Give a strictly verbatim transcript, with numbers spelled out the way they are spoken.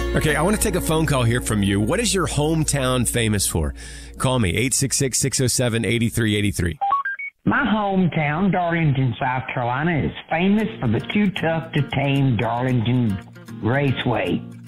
Okay, I want to take a phone call here from you. What is your hometown famous for? Call me, eight six six, six oh seven, eight three eight three. My hometown, Darlington, South Carolina, is famous for the Too Tough to Tame Darlington Raceway.